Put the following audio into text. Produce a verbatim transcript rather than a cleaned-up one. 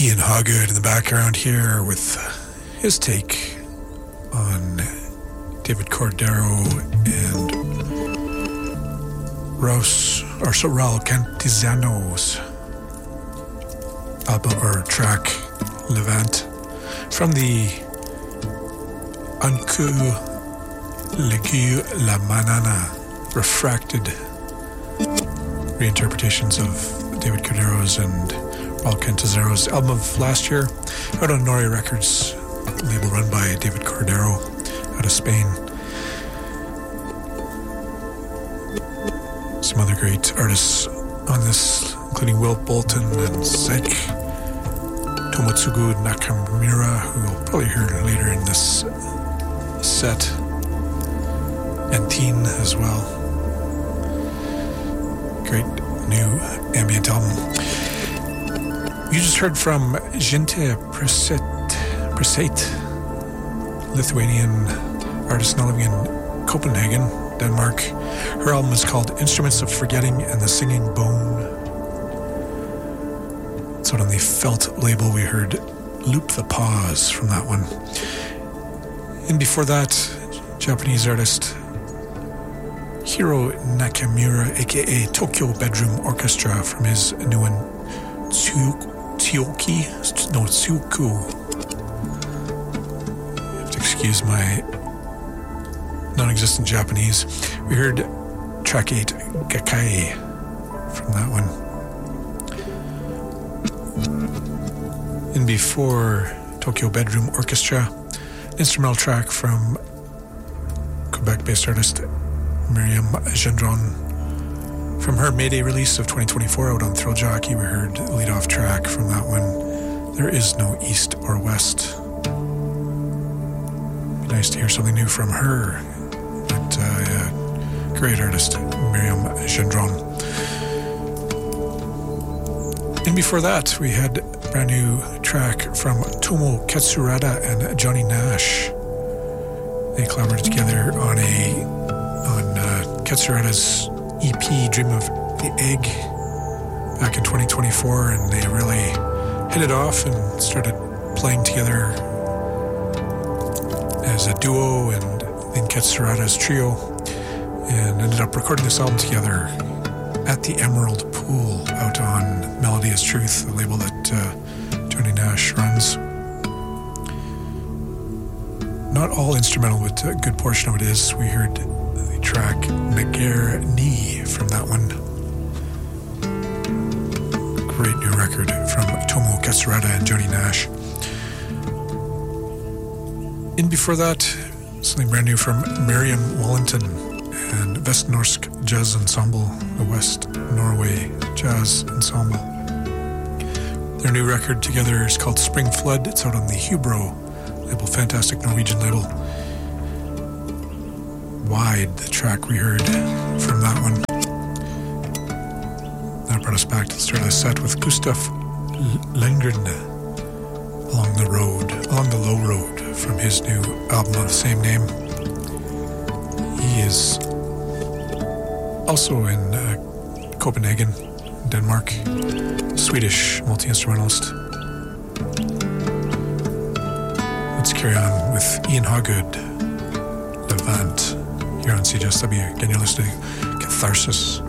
Ian Hoggood in the background here with his take on David Cordero and Ross, or so Raul Cantizano's album or track Levant from the Uncu Legu La Manana refracted reinterpretations of David Cordero's and Raul Cantizano's album of last year, out on Nori Records, label run by David Cordero out of Spain. Some other great artists on this, including Will Bolton and Zyke, Tomotsugu Nakamura, who we'll probably hear later in this set, and Teen as well. Great new ambient album. You just heard from Jinte Preset, Preset, Lithuanian artist now living in Copenhagen, Denmark. Her album is called Instruments of Forgetting and the Singing Bone. It's out on the Felt label. We heard Loop the Pause from that one. And before that, Japanese artist Hiro Nakamura, aka Tokyo Bedroom Orchestra, from his new one, Tsuyoki, no, Tsuku. You have to excuse my non-existent Japanese. We heard track eight, Gakai, from that one. And before Tokyo Bedroom Orchestra, instrumental track from Quebec-based artist Myriam Gendron. From her Mayday release of twenty twenty-four out on Thrill Jockey, we heard the lead-off track from that one, There Is No East or West. Be nice to hear something new from her. But, uh, yeah, great artist, Myriam Gendron. And before that, we had a brand new track from Tomo Katsurada and Johnny Nash. They collaborated together on a on uh, Katsurada's E P Dream of the Egg back in twenty twenty-four, and they really hit it off and started playing together as a duo and then Katsurada's trio, and ended up recording this album together at the Emerald Pool out on Melodious Truth, the label that uh, Johnny Nash runs. Not all instrumental, but a good portion of it is. We heard the track Nagar Ni from that one. Great new record from Tomo Katsurada and Johnny Nash. And before that, something brand new from Miriam Wallington and Vestnorsk Jazz Ensemble, the West Norway Jazz Ensemble. Their new record together is called Spring Flood. It's out on the Hubro label, fantastic Norwegian label. Wide, the track we heard from that one. That brought us back to the start of the set with Gustav Lundgren, Along the Road, Along the Low Road, from his new album of the same name. He is also in uh, Copenhagen, Denmark, Swedish multi-instrumentalist. Let's carry on with Ian Hoggood, Levant, here on C J S W. Again, you're listening to Catharsis.